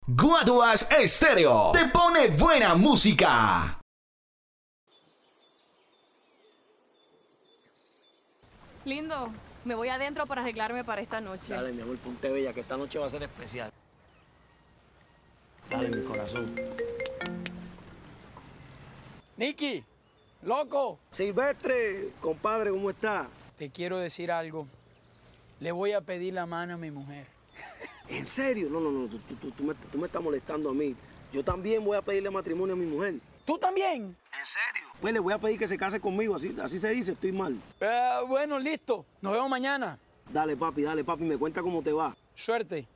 Guaduas Estéreo te pone buena música. Lindo, me voy adentro para arreglarme para esta noche. Dale, mi amor, ponte bella, que esta noche va a ser especial. Dale, mi corazón. Nicky, loco, Silvestre, compadre, ¿cómo está? te quiero decir algo. Le voy a pedir la mano a mi mujer. ¿En serio? No, tú me estás molestando a mí. Yo también voy a pedirle matrimonio a mi mujer. ¿Tú también? ¿En serio? Pues le voy a pedir que se case conmigo, así se dice, estoy mal. Bueno, listo. Nos vemos mañana. Dale, papi, me cuenta cómo te va. Suerte.